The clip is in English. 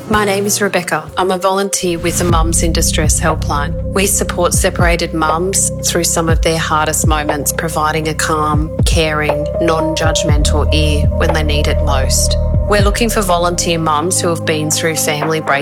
My name is Rebecca. I'm a volunteer with the Mums in Distress Helpline. We support separated mums through some of their hardest moments, providing a calm, caring, non-judgmental ear when they need it most. We're looking for volunteer mums who have been through family breakdowns